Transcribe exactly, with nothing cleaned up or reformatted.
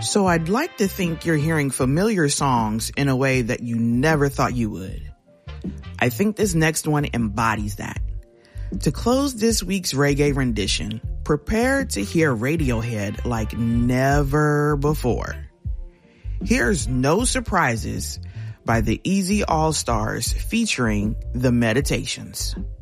So I'd like to think you're hearing familiar songs in a way that you never thought you would. I think this next one embodies that. To close this week's reggae rendition, prepare to hear Radiohead like never before. Here's No Surprises by the Easy All-Stars featuring The Meditations.